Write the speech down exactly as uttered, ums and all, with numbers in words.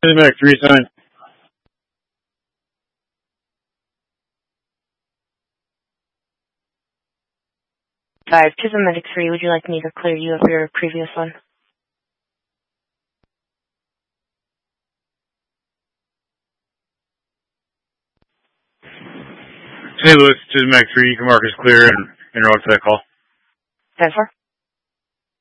Medic three sign. Five, to the Medic three, would you like me to clear you of your previous one? Saint Louis to the Medic three, you can mark as clear and enroll to that call. ten four.